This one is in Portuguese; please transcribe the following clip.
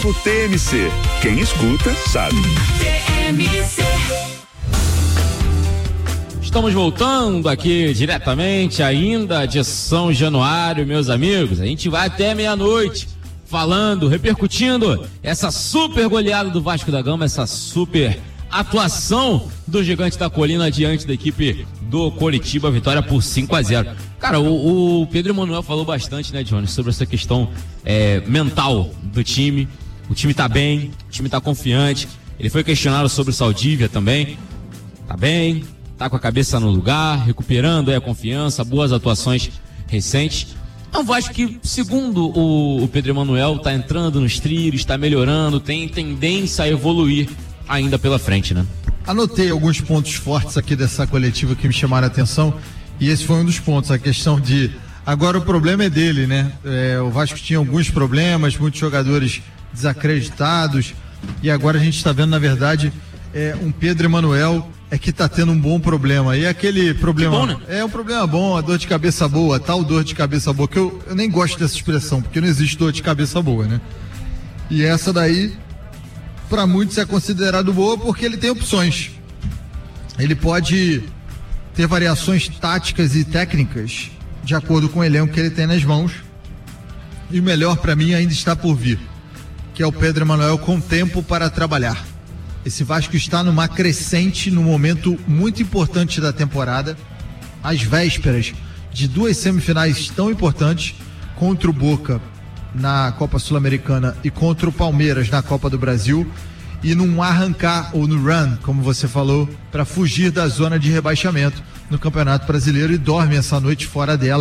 Grupo TMC. Quem escuta, sabe. TMC. Estamos voltando aqui diretamente ainda de São Januário, meus amigos. A gente vai até meia-noite falando, repercutindo essa super goleada do Vasco da Gama, essa super atuação do Gigante da Colina diante da equipe do Coritiba, vitória por 5-0. Cara, o Pedro Emanuel falou bastante, né, Johnny, sobre essa questão mental do time. O time tá bem, o time tá confiante. Ele foi questionado sobre o Saldívia também. Tá bem, tá com a cabeça no lugar, recuperando a confiança, boas atuações recentes. É um Vasco que, segundo o Pedro Emanuel, tá entrando nos trilhos, tá melhorando, tem tendência a evoluir ainda pela frente, né? Anotei alguns pontos fortes aqui dessa coletiva que me chamaram a atenção, e esse foi um dos pontos, a questão de... Agora o problema é dele, né? O Vasco tinha alguns problemas, muitos jogadores desacreditados, e agora a gente está vendo, na verdade, um Pedro Emanuel que está tendo um bom problema. E aquele problema... Bom, né? É um problema bom, a dor de cabeça boa, tal dor de cabeça boa, que eu nem gosto dessa expressão, porque não existe dor de cabeça boa, né? E essa daí, para muitos, é considerado boa porque ele tem opções. Ele pode ter variações táticas e técnicas de acordo com o elenco que ele tem nas mãos. E o melhor para mim ainda está por vir, que é o Pedro Emanuel com tempo para trabalhar. Esse Vasco está numa crescente, num momento muito importante da temporada, às vésperas de duas semifinais tão importantes, contra o Boca na Copa Sul-Americana e contra o Palmeiras na Copa do Brasil, e num arrancar, ou no run, como você falou, para fugir da zona de rebaixamento no Campeonato Brasileiro, e dorme essa noite fora dela.